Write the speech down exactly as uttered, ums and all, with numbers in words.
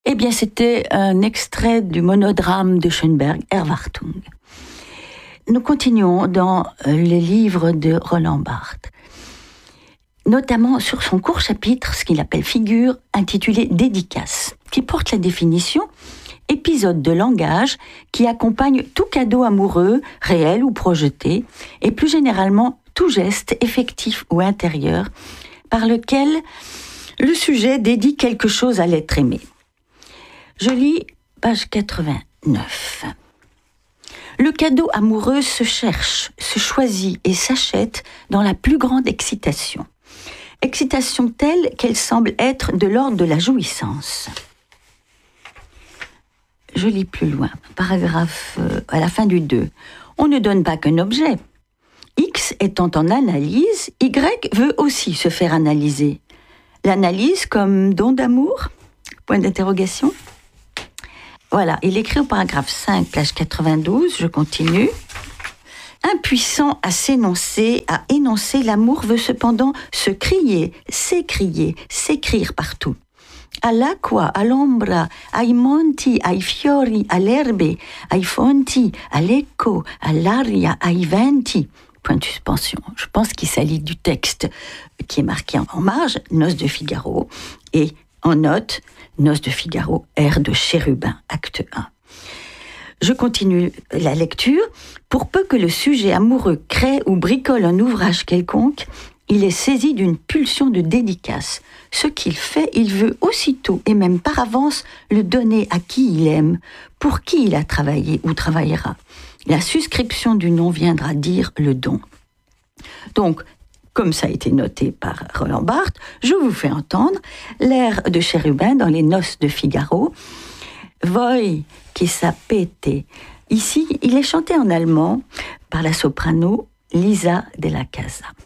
Eh bien, c'était un extrait du monodrame de Schönberg, Erwartung. Nous continuons dans les livres de Roland Barthes, notamment sur son court chapitre, ce qu'il appelle figure, intitulé « Dédicace », qui porte la définition « épisode de langage qui accompagne tout cadeau amoureux, réel ou projeté, et plus généralement tout geste effectif ou intérieur, par lequel le sujet dédie quelque chose à l'être aimé ». Je lis page quatre-vingt-neuf. Le cadeau amoureux se cherche, se choisit et s'achète dans la plus grande excitation. Excitation telle qu'elle semble être de l'ordre de la jouissance. Je lis plus loin, paragraphe euh, à la fin du deux. On ne donne pas qu'un objet. X étant en analyse, Y veut aussi se faire analyser. L'analyse comme don d'amour ? Point d'interrogation. Voilà, il écrit au paragraphe cinq, page quatre-vingt-douze, je continue. Impuissant à s'énoncer, à énoncer, l'amour veut cependant se crier, s'écrier, s'écrire partout. All'acqua, all'ombra, ai monti, ai fiori, all'erbe, ai fonti, all'eco, all'aria, ai venti. Point de suspension. Je pense qu'il s'agit du texte qui est marqué en marge, Noces de Figaro, et en note, Noces de Figaro, air de Chérubin, acte un. Je continue la lecture. Pour peu que le sujet amoureux crée ou bricole un ouvrage quelconque, il est saisi d'une pulsion de dédicace. Ce qu'il fait, il veut aussitôt et même par avance le donner à qui il aime, pour qui il a travaillé ou travaillera. La suscription du nom viendra dire le don. Donc, comme ça a été noté par Roland Barthes, je vous fais entendre l'air de Chérubin dans les Noces de Figaro, Voi che sapete. Ici, il est chanté en allemand par la soprano Lisa Della Casa.